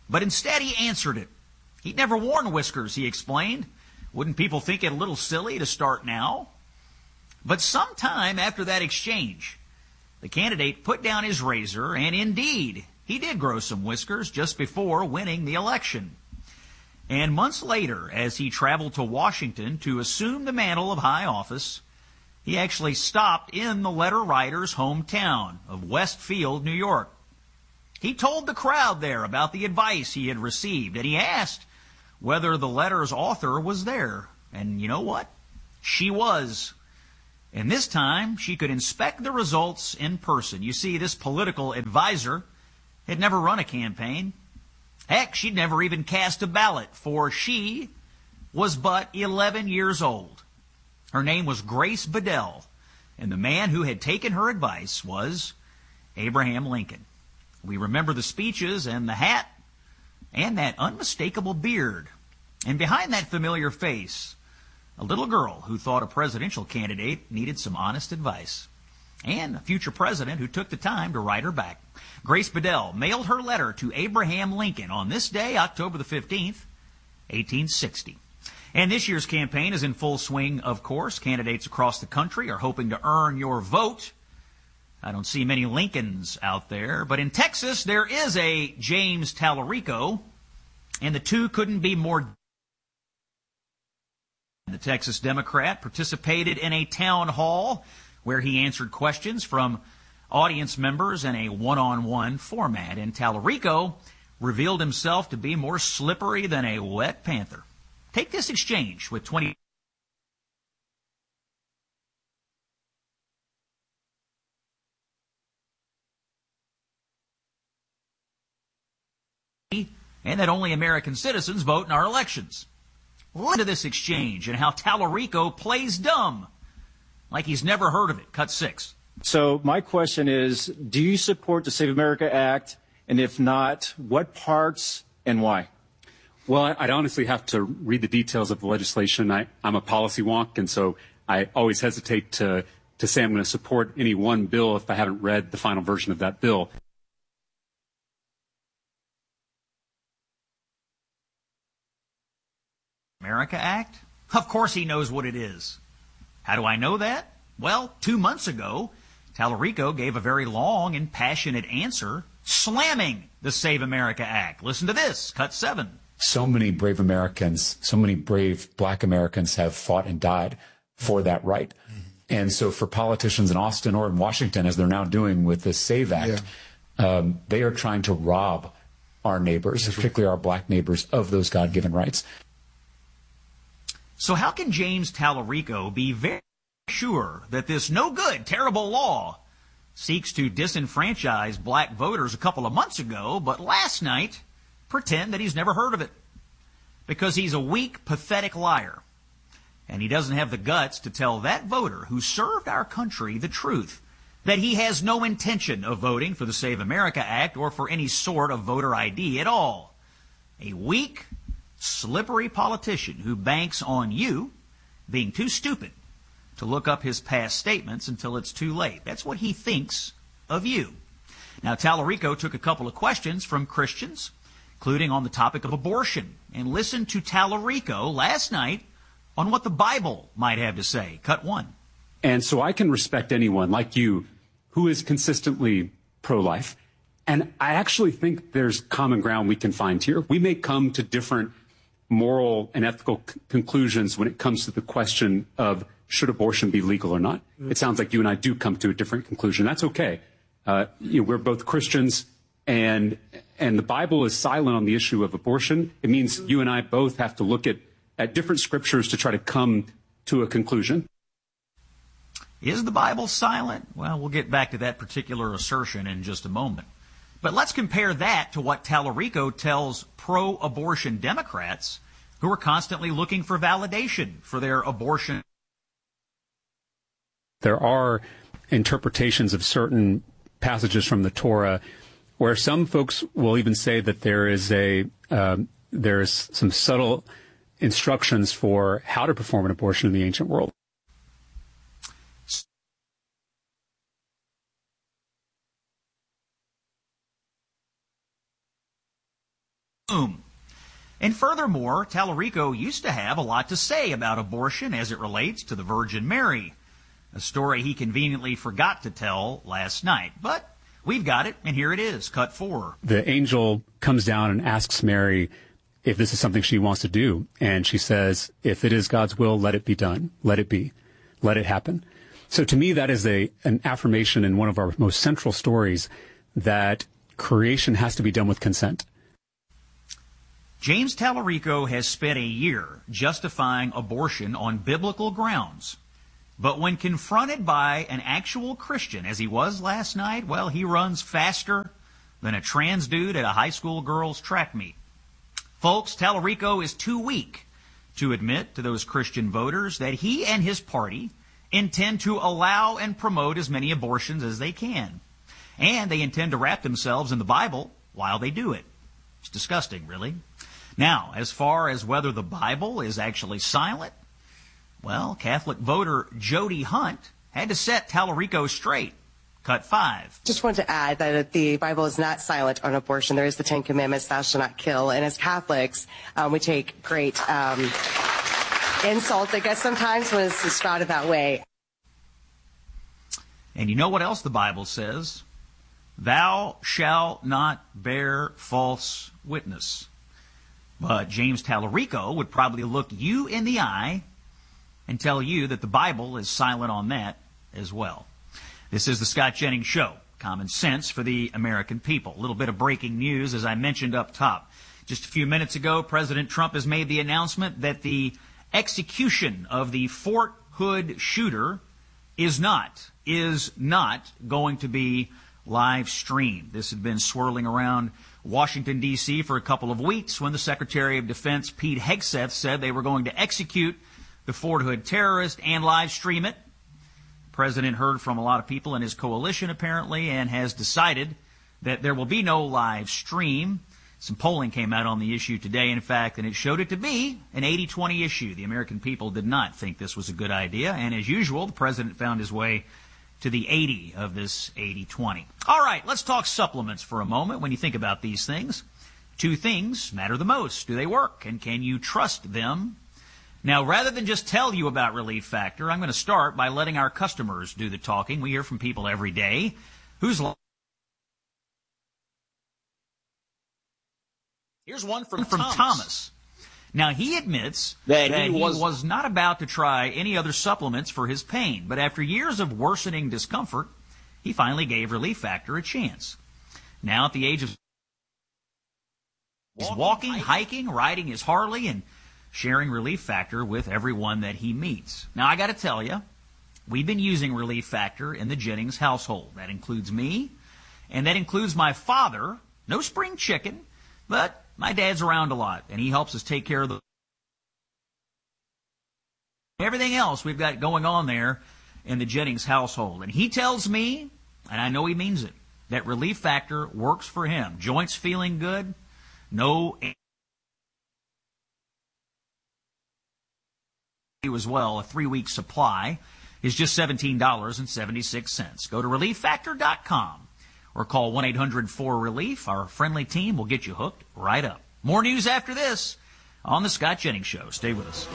But instead he answered it. He'd never worn whiskers, he explained. Wouldn't people think it a little silly to start now? But sometime after that exchange, the candidate put down his razor, and indeed, he did grow some whiskers just before winning the election. And months later, as he traveled to Washington to assume the mantle of high office, he actually stopped in the letter writer's hometown of Westfield, New York. He told the crowd there about the advice he had received, and he asked whether the letter's author was there. And you know what? She was. And this time, she could inspect the results in person. You see, this political advisor had never run a campaign. Heck, she'd never even cast a ballot, for she was but 11 years old. Her name was Grace Bedell, and the man who had taken her advice was Abraham Lincoln. We remember the speeches and the hat and that unmistakable beard. And behind that familiar face, a little girl who thought a presidential candidate needed some honest advice, and a future president who took the time to write her back. Grace Bedell mailed her letter to Abraham Lincoln on this day, October the 15th, 1860. And this year's campaign is in full swing, of course. Candidates across the country are hoping to earn your vote. I don't see many Lincolns out there, but in Texas there is a James Tallarico, and the two couldn't be more. The Texas Democrat participated in a town hall where he answered questions from audience members in a one-on-one format, and Tallarico revealed himself to be more slippery than a wet panther. Take this exchange with 20. And that only American citizens vote in our elections. Listen to this exchange and how Tallarico plays dumb, like he's never heard of it. Cut 6. So my question is, do you support the Save America Act? And if not, what parts and why? Well, I'd honestly have to read the details of the legislation. I'm a policy wonk, and so I always hesitate to say I'm going to support any one bill if I haven't read the final version of that bill. America Act? Of course he knows what it is. How do I know that? Well, 2 months ago, Tallarico gave a very long and passionate answer slamming the Save America Act. Listen to this, cut 7. So many brave Americans, so many brave black Americans have fought and died for that right. And so for politicians in Austin or in Washington, as they're now doing with the SAVE Act, they are trying to rob our neighbors, particularly our black neighbors, of those God-given rights. So how can James Tallarico be very sure that this no good, terrible law seeks to disenfranchise black voters a couple of months ago, but last night pretend that he's never heard of it? Because he's a weak, pathetic liar. And he doesn't have the guts to tell that voter who served our country the truth, that he has no intention of voting for the Save America Act or for any sort of voter ID at all. A weak, slippery politician who banks on you being too stupid to look up his past statements until it's too late. That's what he thinks of you. Now, Tallarico took a couple of questions from Christians, including on the topic of abortion, and listened to Tallarico last night on what the Bible might have to say. Cut 1. And so I can respect anyone like you who is consistently pro-life. And I actually think there's common ground we can find here. We may come to different moral and ethical conclusions when it comes to the question of should abortion be legal or not. It sounds like you and I do come to a different conclusion. That's okay. We're both Christians, and the Bible is silent on the issue of abortion. It means you and I both have to look at different scriptures to try to come to a conclusion. Is the Bible silent? Well, we'll get back to that particular assertion in just a moment. But let's compare that to what Tallarico tells pro-abortion Democrats who are constantly looking for validation for their abortion. There are interpretations of certain passages from the Torah where some folks will even say that there is some subtle instructions for how to perform an abortion in the ancient world. Boom. And furthermore, Tallarico used to have a lot to say about abortion as it relates to the Virgin Mary, a story he conveniently forgot to tell last night. But we've got it, and here it is, cut 4. The angel comes down and asks Mary if this is something she wants to do. And she says, if it is God's will, let it be done. Let it be. Let it happen. So to me, that is an affirmation in one of our most central stories that creation has to be done with consent. James Tallarico has spent a year justifying abortion on biblical grounds. But when confronted by an actual Christian, as he was last night, well, he runs faster than a trans dude at a high school girls' track meet. Folks, Tallarico is too weak to admit to those Christian voters that he and his party intend to allow and promote as many abortions as they can. And they intend to wrap themselves in the Bible while they do it. It's disgusting, really. Now, as far as whether the Bible is actually silent, well, Catholic voter Jody Hunt had to set Tallarico straight. Cut 5. Just wanted to add that the Bible is not silent on abortion. There is the 10 Commandments, thou shalt not kill. And as Catholics, we take great insult, I guess, sometimes when it's spouted that way. And you know what else the Bible says? Thou shalt not bear false witness. But James Tallarico would probably look you in the eye and tell you that the Bible is silent on that as well. This is the Scott Jennings Show. Common sense for the American people. A little bit of breaking news, as I mentioned up top. Just a few minutes ago, President Trump has made the announcement that the execution of the Fort Hood shooter is not going to be live streamed. This had been swirling around Washington, D.C. for a couple of weeks when the Secretary of Defense, Pete Hegseth, said they were going to execute the Fort Hood terrorist and live stream it. The President heard from a lot of people in his coalition, apparently, and has decided that there will be no live stream. Some polling came out on the issue today, in fact, and it showed it to be an 80-20 issue. The American people did not think this was a good idea, and as usual, the President found his way to the 80 of this 80-20. All right, let's talk supplements for a moment. When you think about these things, 2 things matter the most. Do they work, and can you trust them? Now, rather than just tell you about Relief Factor, I'm going to start by letting our customers do the talking. We hear from people every day whose... Here's one from Thomas. Now, he admits that he was not about to try any other supplements for his pain, but after years of worsening discomfort, he finally gave Relief Factor a chance. Now, at the age of... he's walking, hiking, riding his Harley, and sharing Relief Factor with everyone that he meets. Now, I got to tell you, we've been using Relief Factor in the Jennings household. That includes me, and that includes my father. No spring chicken, but my dad's around a lot, and he helps us take care of everything else we've got going on there in the Jennings household. And he tells me, and I know he means it, that Relief Factor works for him. Joints feeling good, no... as well, a 3-week supply is just $17.76. Go to ReliefFactor.com or call 1-800-4RELIEF. Our friendly team will get you hooked right up. More news after this on The Scott Jennings Show. Stay with us.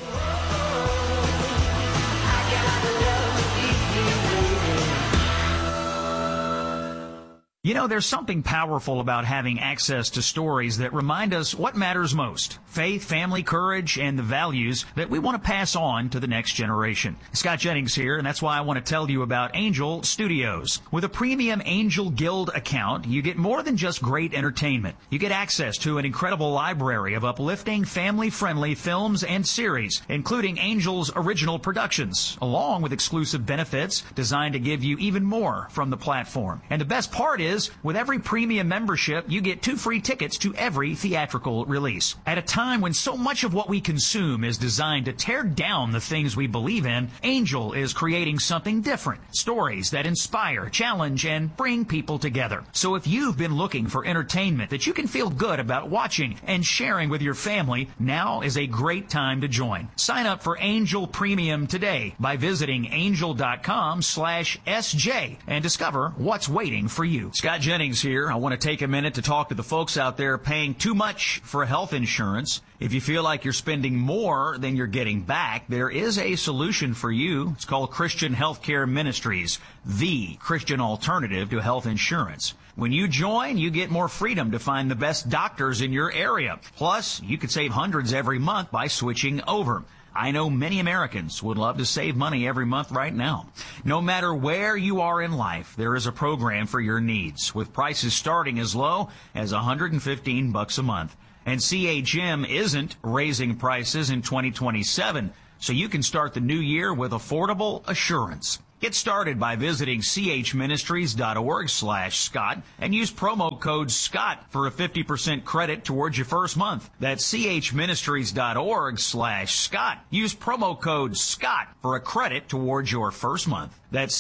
You know, there's something powerful about having access to stories that remind us what matters most. Faith, family, courage, and the values that we want to pass on to the next generation. Scott Jennings here, and that's why I want to tell you about Angel Studios. With a premium Angel Guild account, you get more than just great entertainment. You get access to an incredible library of uplifting, family-friendly films and series, including Angel's original productions, along with exclusive benefits designed to give you even more from the platform. And the best part is, with every premium membership, you get 2 free tickets to every theatrical release. At a time when so much of what we consume is designed to tear down the things we believe in, Angel is creating something different. Stories that inspire, challenge, and bring people together. So if you've been looking for entertainment that you can feel good about watching and sharing with your family, now is a great time to join. Sign up for Angel Premium today by visiting angel.com/SJ and discover what's waiting for you. Scott Jennings here. I want to take a minute to talk to the folks out there paying too much for health insurance. If you feel like you're spending more than you're getting back, there is a solution for you. It's called Christian Healthcare Ministries, the Christian alternative to health insurance. When you join, you get more freedom to find the best doctors in your area. Plus, you could save hundreds every month by switching over. I know many Americans would love to save money every month right now. No matter where you are in life, there is a program for your needs, with prices starting as low as $115 a month. And CHM isn't raising prices in 2027, so you can start the new year with affordable assurance. Get started by visiting chministries.org/Scott and use promo code SCOTT for a 50% credit towards your first month. That's chministries.org/Scott. Use promo code SCOTT for a credit towards your first month. That's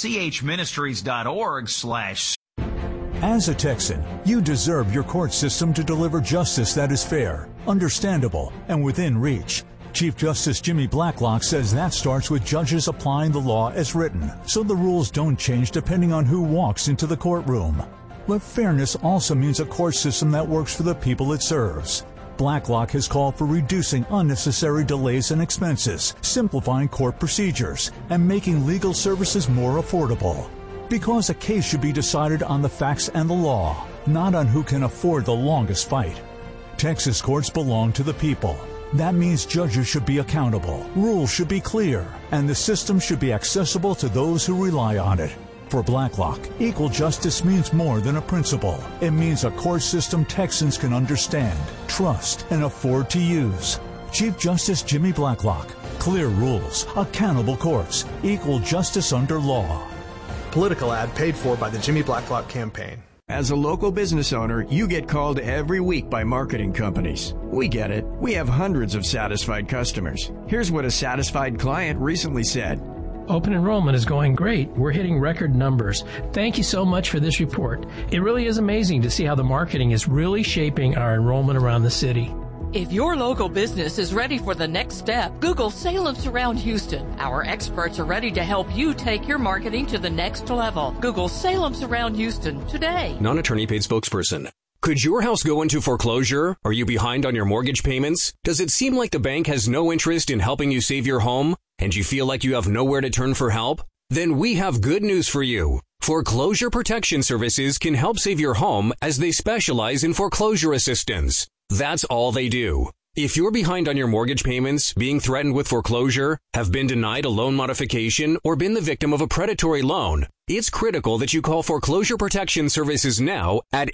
chministries.org/Scott. As a Texan, you deserve your court system to deliver justice that is fair, understandable, and within reach. Chief Justice Jimmy Blacklock says that starts with judges applying the law as written, so the rules don't change depending on who walks into the courtroom. But fairness also means a court system that works for the people it serves. Blacklock has called for reducing unnecessary delays and expenses, simplifying court procedures, and making legal services more affordable. Because a case should be decided on the facts and the law, not on who can afford the longest fight. Texas courts belong to the people. That means judges should be accountable, rules should be clear, and the system should be accessible to those who rely on it. For Blacklock, equal justice means more than a principle. It means a court system Texans can understand, trust, and afford to use. Chief Justice Jimmy Blacklock. Clear rules, accountable courts, equal justice under law. Political ad paid for by the Jimmy Blacklock campaign. As a local business owner, you get called every week by marketing companies. We get it. We have hundreds of satisfied customers. Here's what a satisfied client recently said. Open enrollment is going great. We're hitting record numbers. Thank you so much for this report. It really is amazing to see how the marketing is really shaping our enrollment around the city. If your local business is ready for the next step, Google Salem Surround Houston. Our experts are ready to help you take your marketing to the next level. Google Salem Surround Houston today. Non-attorney paid spokesperson. Could your house go into foreclosure? Are you behind on your mortgage payments? Does it seem like the bank has no interest in helping you save your home? And you feel like you have nowhere to turn for help? Then we have good news for you. Foreclosure Protection Services can help save your home as they specialize in foreclosure assistance. That's all they do. If you're behind on your mortgage payments, being threatened with foreclosure, have been denied a loan modification, or been the victim of a predatory loan, it's critical that you call Foreclosure Protection Services now at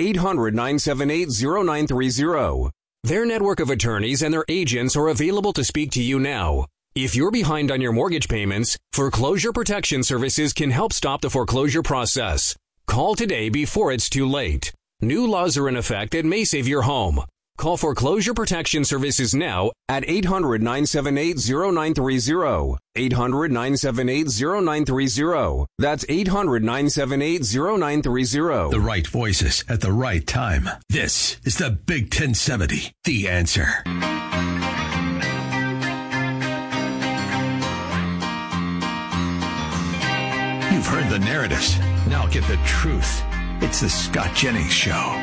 800-978-0930. Their network of attorneys and their agents are available to speak to you now. If you're behind on your mortgage payments, Foreclosure Protection Services can help stop the foreclosure process. Call today before it's too late. New laws are in effect that may save your home. Call Foreclosure Protection Services now at 800-978-0930. 800-978-0930. That's 800-978-0930. The right voices at the right time. This is the Big 1070, The Answer. You've heard the narratives. Now get the truth. It's the Scott Jennings Show.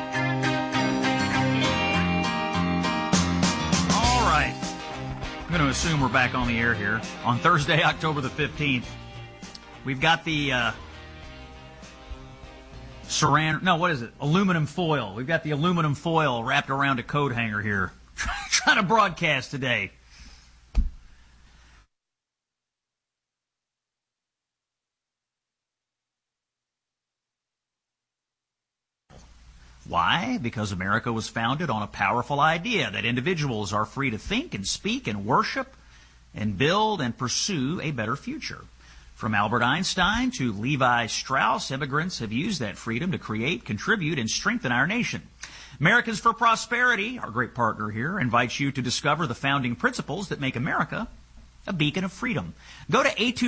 I'm going to assume we're back on the air here on Thursday, October the 15th. We've got the aluminum foil. We've got the aluminum foil wrapped around a coat hanger here. Trying to broadcast today. Why? Because America was founded on a powerful idea that individuals are free to think and speak and worship and build and pursue a better future. From Albert Einstein to Levi Strauss, immigrants have used that freedom to create, contribute, and strengthen our nation. Americans for Prosperity, our great partner here, invites you to discover the founding principles that make America a beacon of freedom. Go to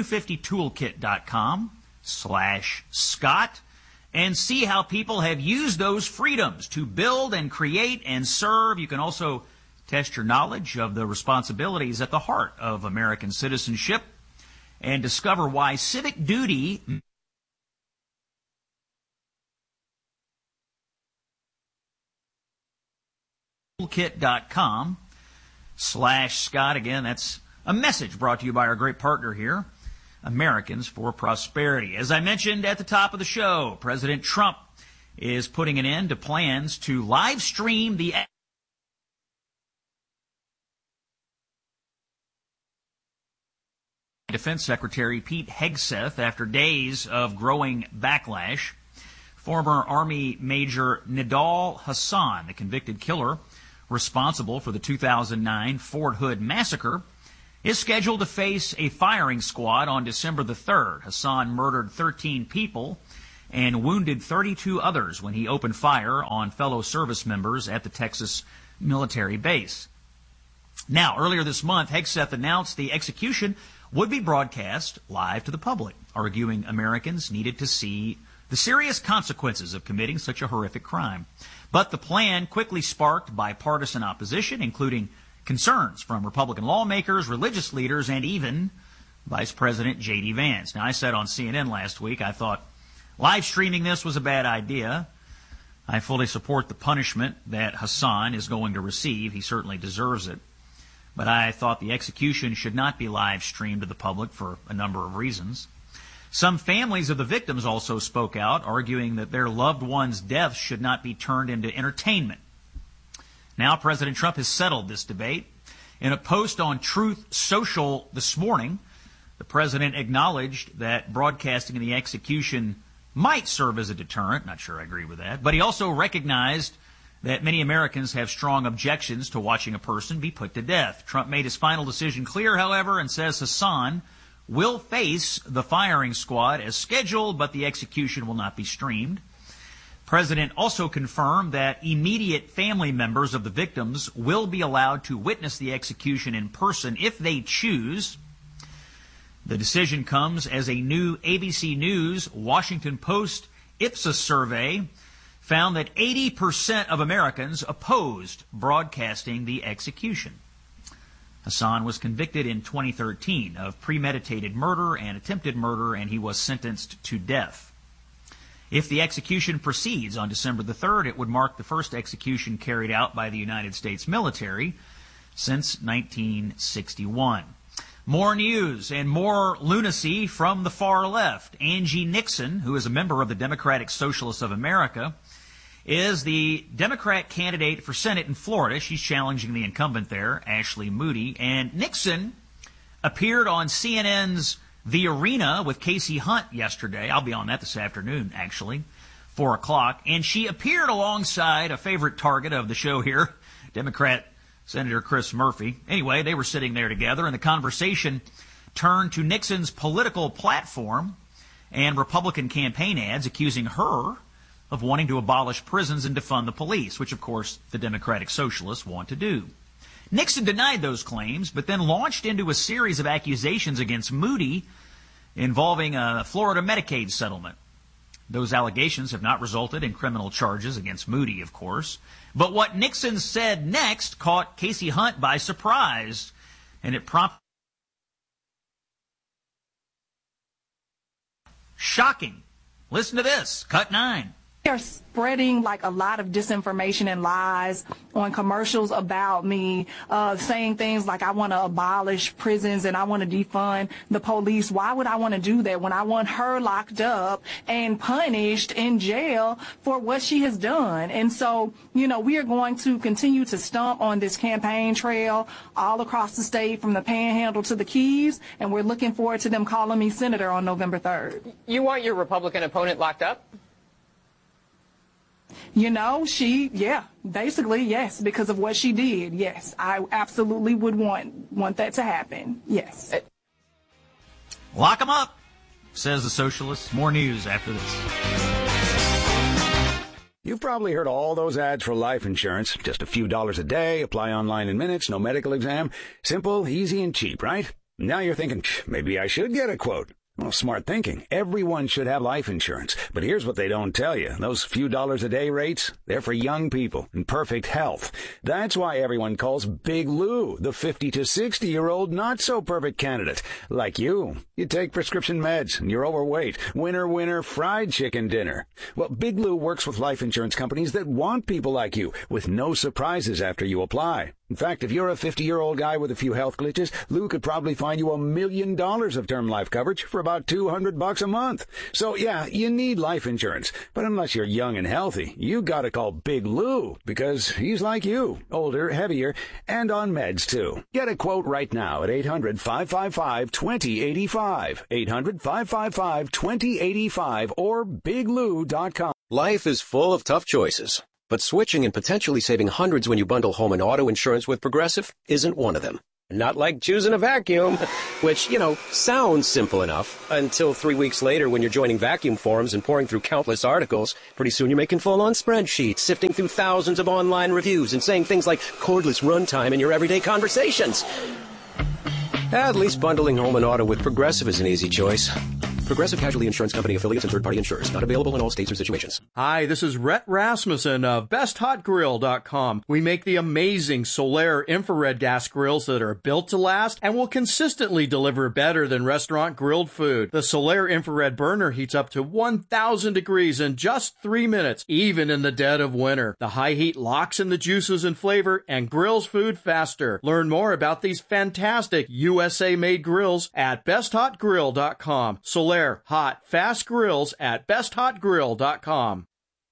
a250toolkit.com/Scott. and see how people have used those freedoms to build and create and serve. You can also test your knowledge of the responsibilities at the heart of American citizenship and discover why civic duty toolkit.com/Scott. Again, that's a message brought to you by our great partner here, Americans for Prosperity. As I mentioned at the top of the show, President Trump is putting an end to plans to live stream the Defense Secretary Pete Hegseth after days of growing backlash. Former Army Major Nidal Hasan, the convicted killer responsible for the 2009 Fort Hood massacre, is scheduled to face a firing squad on December the 3rd. Hasan murdered 13 people and wounded 32 others when he opened fire on fellow service members at the Texas military base. Now, earlier this month, Hegseth announced the execution would be broadcast live to the public, arguing Americans needed to see the serious consequences of committing such a horrific crime. But the plan quickly sparked bipartisan opposition, including concerns from Republican lawmakers, religious leaders, and even Vice President J.D. Vance. Now, I said on CNN last week, I thought live streaming this was a bad idea. I fully support the punishment that Hasan is going to receive. He certainly deserves it. But I thought the execution should not be live streamed to the public for a number of reasons. Some families of the victims also spoke out, arguing that their loved ones' deaths should not be turned into entertainment. Now, President Trump has settled this debate. In a post on Truth Social this morning, the president acknowledged that broadcasting the execution might serve as a deterrent. Not sure I agree with that. But he also recognized that many Americans have strong objections to watching a person be put to death. Trump made his final decision clear, however, and says Hasan will face the firing squad as scheduled, but the execution will not be streamed. The president also confirmed that immediate family members of the victims will be allowed to witness the execution in person if they choose. The decision comes as a new ABC News Washington Post Ipsos survey found that 80% of Americans opposed broadcasting the execution. Hasan was convicted in 2013 of premeditated murder and attempted murder, and he was sentenced to death. If the execution proceeds on December the 3rd, it would mark the first execution carried out by the United States military since 1961. More news and more lunacy from the far left. Angie Nixon, who is a member of the Democratic Socialists of America, is the Democrat candidate for Senate in Florida. She's challenging the incumbent there, Ashley Moody. And Nixon appeared on CNN's The Arena with Casey Hunt yesterday. I'll be on that this afternoon, actually, 4 o'clock. And she appeared alongside a favorite target of the show here, Democrat Senator Chris Murphy. Anyway, they were sitting there together, and the conversation turned to Nixon's political platform and Republican campaign ads accusing her of wanting to abolish prisons and defund the police, which, of course, the Democratic Socialists want to do. Nixon denied those claims, but then launched into a series of accusations against Moody involving a Florida Medicaid settlement. Those allegations have not resulted in criminal charges against Moody, of course. But what Nixon said next caught Casey Hunt by surprise, and it prompted shocking. Listen to this. Cut 9. They're spreading like a lot of disinformation and lies on commercials about me, saying things like I want to abolish prisons and I want to defund the police. Why would I want to do that when I want her locked up and punished in jail for what she has done? And so, you know, we are going to continue to stomp on this campaign trail all across the state from the Panhandle to the Keys, and we're looking forward to them calling me senator on November 3rd. You want your Republican opponent locked up? You know, basically, yes, because of what she did. Yes, I absolutely would want that to happen. Yes. Lock them up, says the socialist. More news after this. You've probably heard all those ads for life insurance. Just a few dollars a day, apply online in minutes, no medical exam. Simple, easy, and cheap, right? Now you're thinking, maybe I should get a quote. Well, smart thinking. Everyone should have life insurance. But here's what they don't tell you. Those few dollars a day rates, they're for young people in perfect health. That's why everyone calls Big Lou the 50 to 60-year-old not-so-perfect candidate. Like you. You take prescription meds and you're overweight. Winner, fried chicken dinner. Well, Big Lou works with life insurance companies that want people like you with no surprises after you apply. In fact, if you're a 50-year-old guy with a few health glitches, Lou could probably find you $1 million of term life coverage for about $200 a month. So, yeah, you need life insurance. But unless you're young and healthy, you gotta call Big Lou, because he's like you, older, heavier, and on meds, too. Get a quote right now at 800-555-2085, 800-555-2085, or biglou.com. Life is full of tough choices. But switching and potentially saving hundreds when you bundle home and auto insurance with Progressive isn't one of them. Not like choosing a vacuum, which, sounds simple enough until 3 weeks later when you're joining vacuum forums and pouring through countless articles. Pretty soon you're making full-on spreadsheets, sifting through thousands of online reviews and saying things like cordless runtime in your everyday conversations. At least bundling home and auto with Progressive is an easy choice. Progressive Casualty Insurance Company affiliates and third-party insurers. Not available in all states or situations. Hi, this is Rhett Rasmussen of BestHotGrill.com. We make the amazing Solaire infrared gas grills that are built to last and will consistently deliver better than restaurant grilled food. The Solaire infrared burner heats up to 1,000 degrees in just 3 minutes, even in the dead of winter. The high heat locks in the juices and flavor and grills food faster. Learn more about these fantastic USA-made grills at BestHotGrill.com. Solaire hot, fast grills at BestHotGrill.com.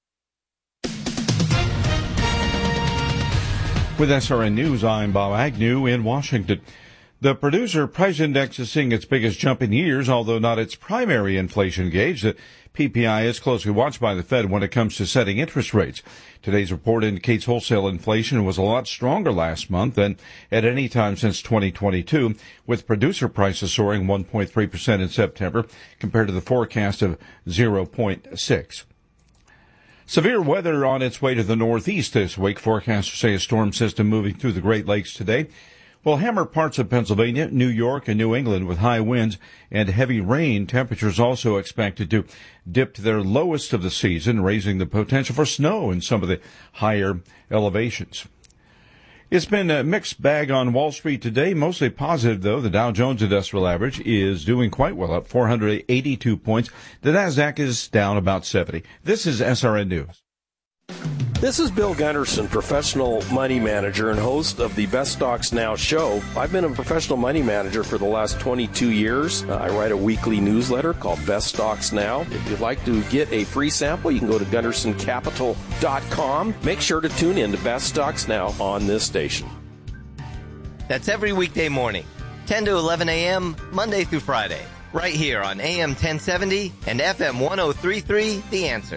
With SRN News, I'm Bob Agnew in Washington. The Producer Price Index is seeing its biggest jump in years, although not its primary inflation gauge. The PPI is closely watched by the Fed when it comes to setting interest rates. Today's report indicates wholesale inflation was a lot stronger last month than at any time since 2022, with producer prices soaring 1.3% in September compared to the forecast of 0.6%. Severe weather on its way to the northeast this week. Forecasters say a storm system moving through the Great Lakes today will hammer parts of Pennsylvania, New York, and New England with high winds and heavy rain. Temperatures also expected to dip to their lowest of the season, raising the potential for snow in some of the higher elevations. It's been a mixed bag on Wall Street today, mostly positive, though. The Dow Jones Industrial Average is doing quite well, up 482 points. The Nasdaq is down about 70. This is SRN News. This is Bill Gunderson, professional money manager and host of the Best Stocks Now show. I've been a professional money manager for the last 22 years. I write a weekly newsletter called Best Stocks Now. If you'd like to get a free sample, you can go to GundersonCapital.com. Make sure to tune in to Best Stocks Now on this station. That's every weekday morning, 10 to 11 a.m., Monday through Friday, right here on AM 1070 and FM 103.3, The Answer.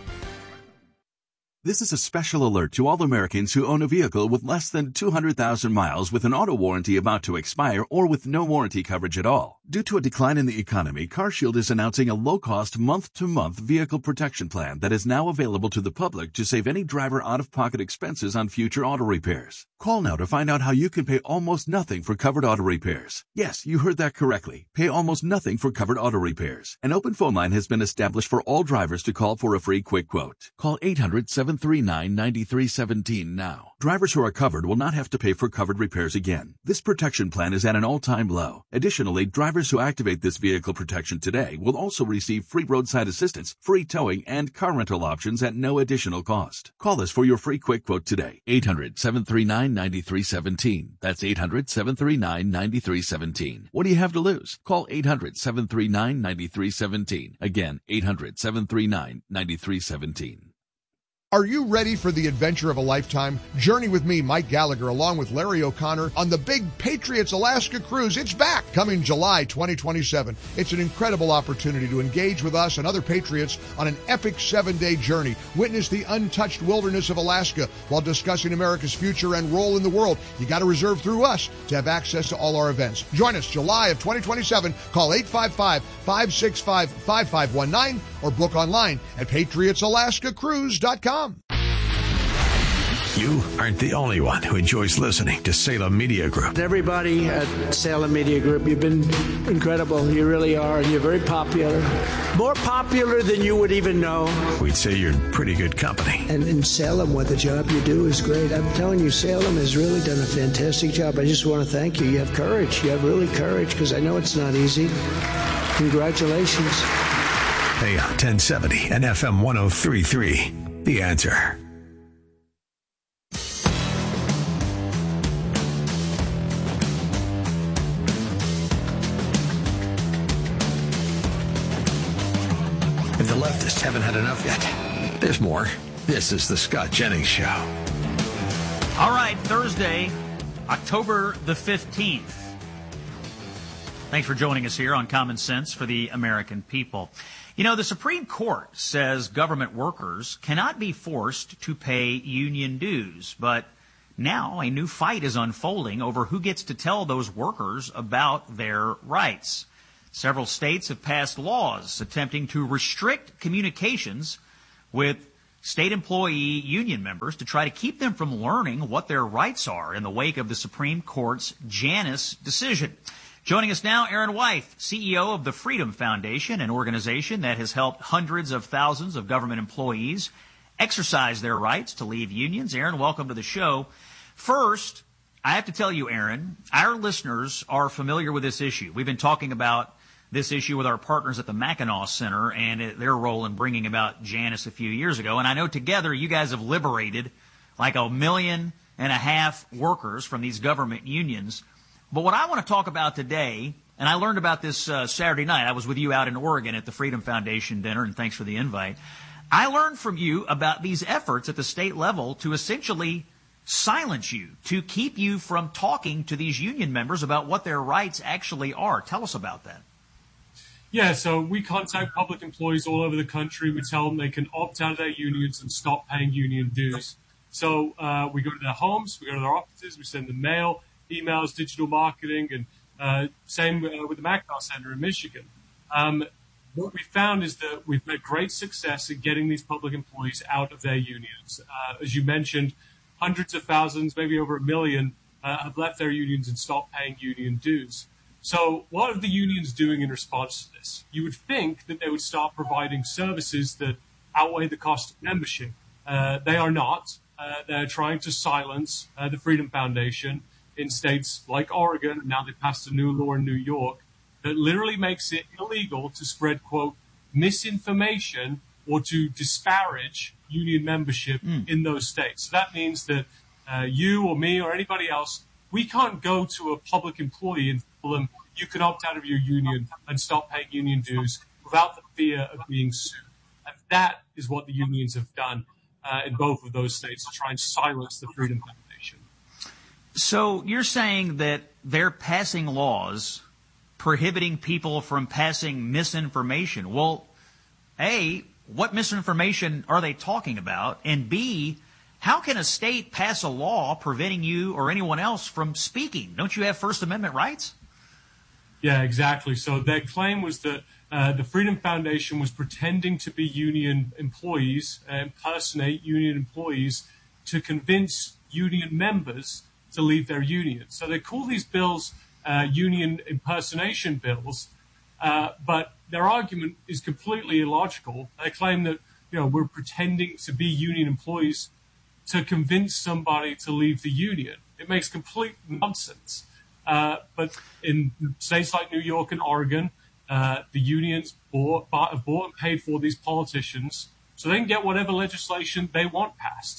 This is a special alert to all Americans who own a vehicle with less than 200,000 miles with an auto warranty about to expire or with no warranty coverage at all. Due to a decline in the economy, CarShield is announcing a low-cost month-to-month vehicle protection plan that is now available to the public to save any driver out-of-pocket expenses on future auto repairs. Call now to find out how you can pay almost nothing for covered auto repairs. Yes, you heard that correctly. Pay almost nothing for covered auto repairs. An open phone line has been established for all drivers to call for a free quick quote. Call 800-739-9317 now. Drivers who are covered will not have to pay for covered repairs again. This protection plan is at an all-time low. Additionally, drivers who activate this vehicle protection today will also receive free roadside assistance, free towing, and car rental options at no additional cost. Call us for your free quick quote today. 800-739-9317. That's 800-739-9317. What do you have to lose? Call 800-739-9317. Again, 800-739-9317. Are you ready for the adventure of a lifetime? Journey with me, Mike Gallagher, along with Larry O'Connor on the Big Patriots Alaska Cruise. It's back, coming July 2027. It's an incredible opportunity to engage with us and other patriots on an epic 7-day journey. Witness the untouched wilderness of Alaska while discussing America's future and role in the world. You got to reserve through us to have access to all our events. Join us July of 2027. Call 855-565-5519 or book online at patriotsalaskacruise.com. You aren't the only one who enjoys listening to Salem Media Group. Everybody at Salem Media Group, you've been incredible. You really are, and you're very popular. More popular than you would even know. We'd say you're in pretty good company. And in Salem, what the job you do is great. I'm telling you, Salem has really done a fantastic job. I just want to thank you. You have courage. You have really courage, because I know it's not easy. Congratulations. AM 1070 and FM 103.3. The Answer. If the leftists haven't had enough yet, there's more. This is the Scott Jennings Show. All right, Thursday, October the 15th. Thanks for joining us here on Common Sense for the American People. You know, the Supreme Court says government workers cannot be forced to pay union dues, but now a new fight is unfolding over who gets to tell those workers about their rights. Several states have passed laws attempting to restrict communications with state employee union members to try to keep them from learning what their rights are in the wake of the Supreme Court's Janus decision. Joining us now, Aaron Wythe, CEO of the Freedom Foundation, an organization that has helped hundreds of thousands of government employees exercise their rights to leave unions. Aaron, welcome to the show. First, I have to tell you, Aaron, our listeners are familiar with this issue. We've been talking about this issue with our partners at the Mackinac Center and their role in bringing about Janus a few years ago. And I know together you guys have liberated like 1.5 million workers from these government unions. But what I want to talk about today, and I learned about this Saturday night. I was with you out in Oregon at the Freedom Foundation dinner, and thanks for the invite. I learned from you about these efforts at the state level to essentially silence you, to keep you from talking to these union members about what their rights actually are. Tell us about that. Yeah, so we contact public employees all over the country. We tell them they can opt out of their unions and stop paying union dues. So we go to their homes, we go to their offices, we send them mail, emails, digital marketing, and same with the Mackinac Center in Michigan. What we found is that we've had great success in getting these public employees out of their unions. As you mentioned, hundreds of thousands, maybe over 1 million, have left their unions and stopped paying union dues. So what are the unions doing in response to this? You would think that they would start providing services that outweigh the cost of membership. They are not. They're trying to silence the Freedom Foundation in states like Oregon, and now they passed a new law in New York that literally makes it illegal to spread, quote, misinformation or to disparage union membership in those states. So that means that you or me or anybody else, we can't go to a public employee and tell them you can opt out of your union and stop paying union dues without the fear of being sued. And that is what the unions have done in both of those states to try and silence the Freedom Foundation. So you're saying that they're passing laws prohibiting people from passing misinformation. Well, A, what misinformation are they talking about? And B, how can a state pass a law preventing you or anyone else from speaking? Don't you have First Amendment rights? Yeah, exactly. So their claim was that the Freedom Foundation was pretending to be union employees, impersonate union employees, to convince union members to leave their union. So they call these bills union impersonation bills, but their argument is completely illogical. They claim that we're pretending to be union employees to convince somebody to leave the union. It makes complete nonsense. But in states like New York and Oregon, the unions have bought and paid for these politicians so they can get whatever legislation they want passed.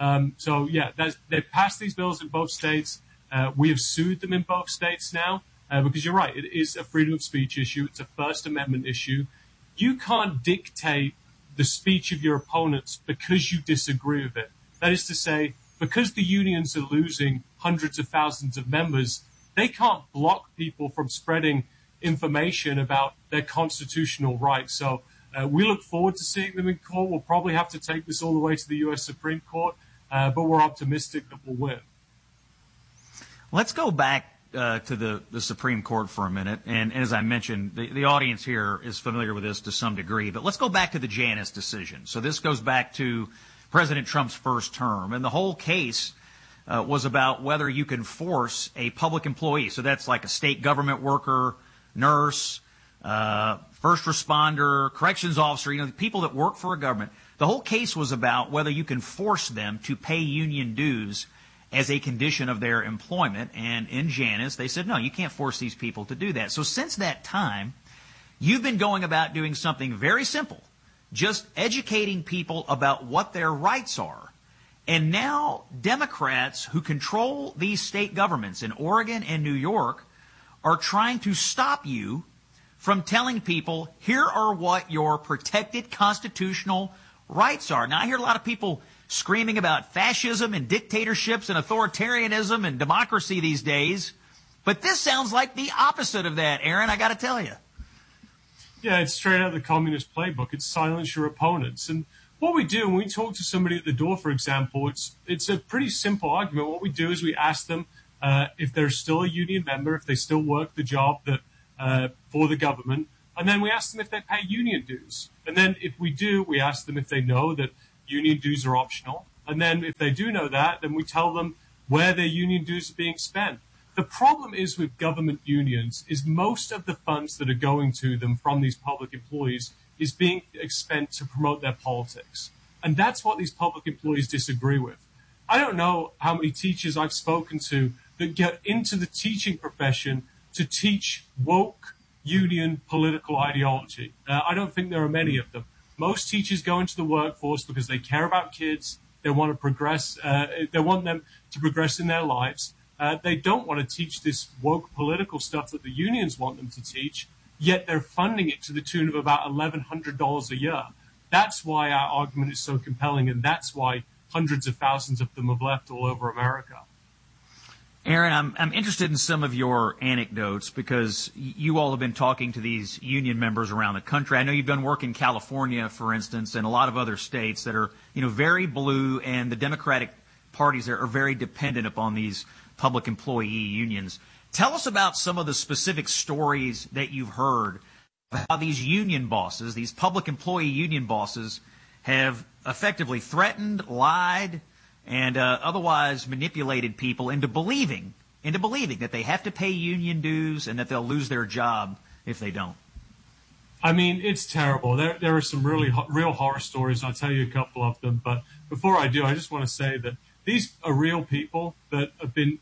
They've passed these bills in both states. We have sued them in both states now because you're right, it is a freedom of speech issue. It's a First Amendment issue. You can't dictate the speech of your opponents because you disagree with it. That is to say, because the unions are losing hundreds of thousands of members, they can't block people from spreading information about their constitutional rights. So we look forward to seeing them in court. We'll probably have to take this all the way to the U.S. Supreme Court, but we're optimistic that we'll win. Let's go back to the Supreme Court for a minute. And as I mentioned, the audience here is familiar with this to some degree. But let's go back to the Janus decision. So this goes back to President Trump's first term. And the whole case was about whether you can force a public employee, so that's like a state government worker, nurse, first responder, corrections officer, people that work for a government. The whole case was about whether you can force them to pay union dues as a condition of their employment. And in Janus, they said, no, you can't force these people to do that. So since that time, you've been going about doing something very simple, just educating people about what their rights are. And now Democrats who control these state governments in Oregon and New York are trying to stop you from telling people, here are what your protected constitutional rights are. Now, I hear a lot of people screaming about fascism and dictatorships and authoritarianism and democracy these days, but this sounds like the opposite of that, Aaron, I got to tell you. Yeah, it's straight out of the communist playbook. It's silence your opponents. And what we do when we talk to somebody at the door, for example, it's a pretty simple argument. What we do is we ask them if they're still a union member, if they still work the job that for the government, and then we ask them if they pay union dues. And then if we do, we ask them if they know that union dues are optional. And then if they do know that, then we tell them where their union dues are being spent. The problem is with government unions is most of the funds that are going to them from these public employees is being spent to promote their politics. And that's what these public employees disagree with. I don't know how many teachers I've spoken to that get into the teaching profession to teach woke union political ideology. I don't think there are many of them. Most teachers go into the workforce because they care about kids. They want to progress. They want them to progress in their lives. They don't want to teach this woke political stuff that the unions want them to teach, yet they're funding it to the tune of about $1,100 a year. That's why our argument is so compelling, and that's why hundreds of thousands of them have left all over America. Aaron, I'm interested in some of your anecdotes because you all have been talking to these union members around the country. I know you've done work in California, for instance, and a lot of other states that are, very blue, and the Democratic parties there are very dependent upon these public employee unions. Tell us about some of the specific stories that you've heard of how these union bosses, these public employee union bosses, have effectively threatened, lied, and otherwise manipulated people into believing that they have to pay union dues and that they'll lose their job if they don't. I mean, it's terrible. There are some real horror stories. I'll tell you a couple of them. But before I do, I just want to say that these are real people that the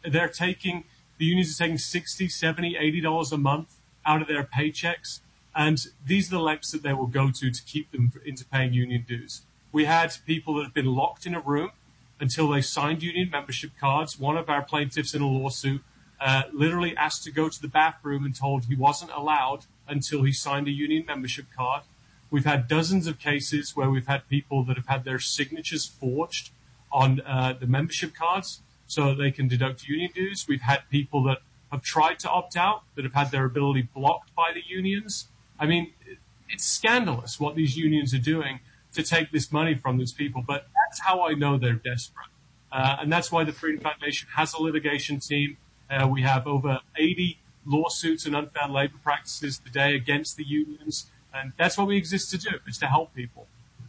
unions are taking $60, $70, $80 a month out of their paychecks. And these are the lengths that they will go to keep them into paying union dues. We had people that have been locked in a room until they signed union membership cards. One of our plaintiffs in a lawsuit literally asked to go to the bathroom and told he wasn't allowed until he signed a union membership card. We've had dozens of cases where we've had people that have had their signatures forged on the membership cards so that they can deduct union dues. We've had people that have tried to opt out, that have had their ability blocked by the unions. I mean, it's scandalous what these unions are doing to take this money from these people, but that's how I know they're desperate. And that's why the Freedom Foundation has a litigation team. We have over 80 lawsuits and unfair labor practices today against the unions, and that's what we exist to do, is to help people.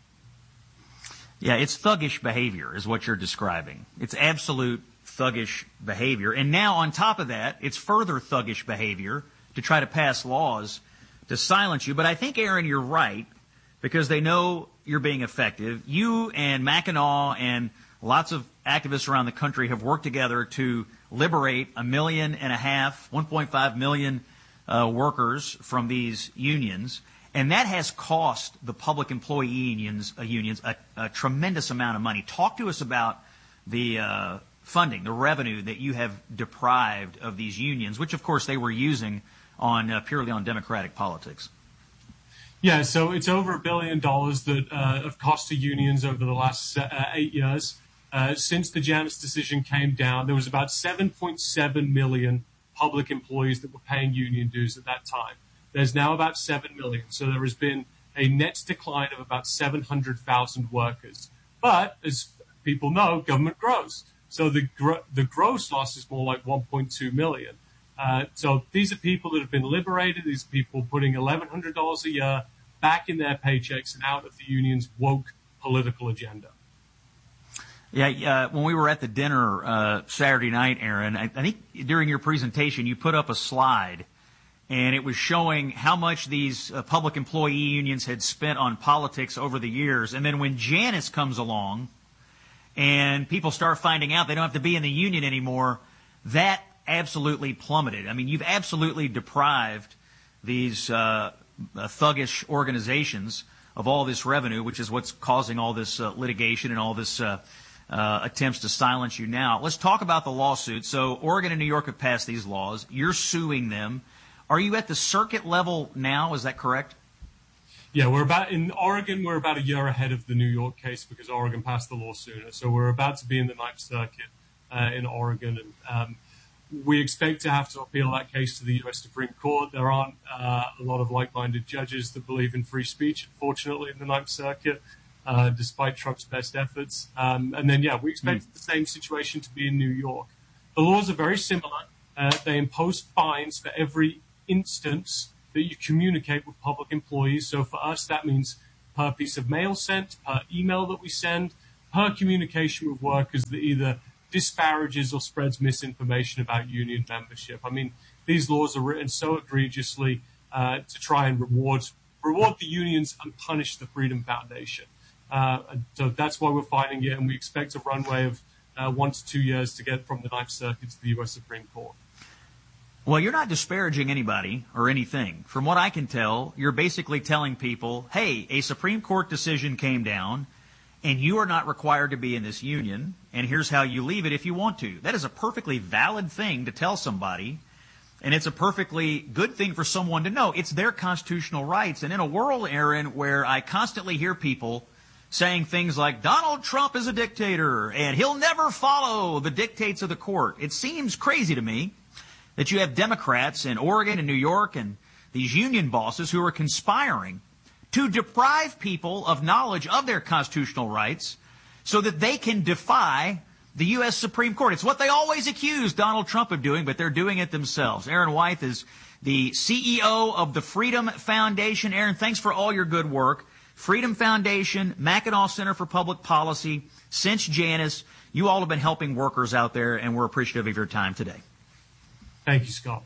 Yeah, it's thuggish behavior is what you're describing. It's absolute thuggish behavior. And now on top of that, it's further thuggish behavior to try to pass laws to silence you. But I think, Aaron, you're right, because they know you're being effective. You and Mackinac and lots of activists around the country have worked together to liberate 1.5 million, 1.5 million workers from these unions. And that has cost the public employee unions a tremendous amount of money. Talk to us about the funding, the revenue that you have deprived of these unions, which, of course, they were using purely on Democratic politics. Yeah, so it's over $1 billion that have cost to unions over the last 8 years. Since the Janus decision came down, there was about 7.7 million public employees that were paying union dues at that time. There's now about 7 million. So there has been a net decline of about 700,000 workers. But as people know, government grows. So the gross loss is more like 1.2 million. So these are people that have been liberated. These are people putting $1,100 a year back in their paychecks and out of the union's woke political agenda. Yeah, when we were at the dinner Saturday night, Aaron, I think during your presentation you put up a slide, and it was showing how much these public employee unions had spent on politics over the years. And then when Janus comes along and people start finding out they don't have to be in the union anymore, that absolutely plummeted. I mean, you've absolutely deprived these thuggish organizations of all this revenue, which is what's causing all this litigation and all this attempts to silence you now. Let's talk about the lawsuit. So Oregon and New York have passed these laws. You're suing them. Are you at the circuit level now? Is that correct? Yeah, in Oregon, we're about a year ahead of the New York case because Oregon passed the law sooner. So we're about to be in the Ninth Circuit in Oregon. And we expect to have to appeal that case to the U.S. Supreme Court. There aren't a lot of like-minded judges that believe in free speech, unfortunately, in the Ninth Circuit. Despite Trump's best efforts. And then, we expect the same situation to be in New York. The laws are very similar. They impose fines for every instance that you communicate with public employees. So for us, that means per piece of mail sent, per email that we send, per communication with workers that either disparages or spreads misinformation about union membership. I mean, these laws are written so egregiously to try and reward the unions and punish the Freedom Foundation. So that's why we're fighting it, and we expect a runway of 1 to 2 years to get from the Ninth Circuit to the U.S. Supreme Court. Well, you're not disparaging anybody or anything. From what I can tell, you're basically telling people, hey, a Supreme Court decision came down, and you are not required to be in this union, and here's how you leave it if you want to. That is a perfectly valid thing to tell somebody, and it's a perfectly good thing for someone to know. It's their constitutional rights. And in a world, Aaron, where I constantly hear people saying things like Donald Trump is a dictator and he'll never follow the dictates of the court, it seems crazy to me that you have Democrats in Oregon and New York and these union bosses who are conspiring to deprive people of knowledge of their constitutional rights so that they can defy the U.S. Supreme Court. It's what they always accuse Donald Trump of doing, but they're doing it themselves. Aaron Wythe is the CEO of the Freedom Foundation. Aaron, thanks for all your good work. Freedom Foundation, Mackinac Center for Public Policy, since Janus, you all have been helping workers out there, and we're appreciative of your time today. Thank you, Scott.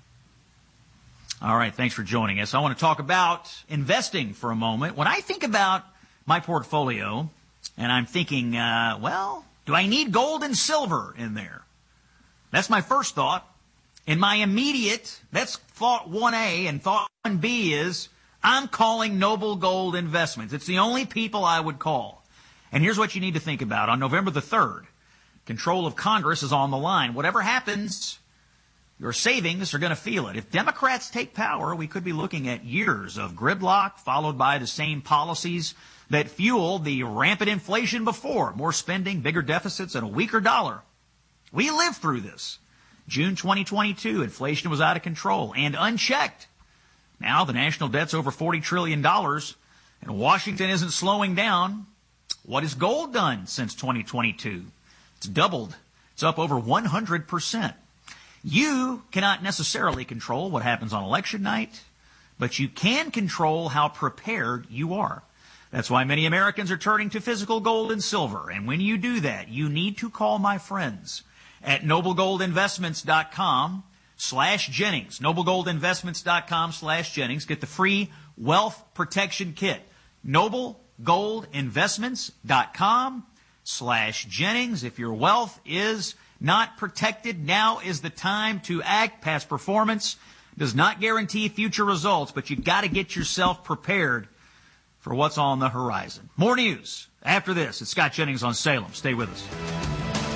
All right, thanks for joining us. I want to talk about investing for a moment. When I think about my portfolio, and I'm thinking, do I need gold and silver in there? That's my first thought. And my immediate, that's thought 1A, and thought 1B is, I'm calling Noble Gold Investments. It's the only people I would call. And here's what you need to think about. On November the 3rd, control of Congress is on the line. Whatever happens, your savings are going to feel it. If Democrats take power, we could be looking at years of gridlock, followed by the same policies that fueled the rampant inflation before. More spending, bigger deficits, and a weaker dollar. We lived through this. June 2022, inflation was out of control and unchecked. Now the national debt's over $40 trillion, and Washington isn't slowing down. What has gold done since 2022? It's doubled. It's up over 100%. You cannot necessarily control what happens on election night, but you can control how prepared you are. That's why many Americans are turning to physical gold and silver. And when you do that, you need to call my friends at noblegoldinvestments.com/Jennings. noblegoldinvestments.com/Jennings. Get the free wealth protection kit. noblegoldinvestments.com/Jennings. If your wealth is not protected, now is the time to act. Past performance does not guarantee future results, but you got to get yourself prepared for what's on the horizon. More news after this. It's Scott Jennings on Salem. Stay with us.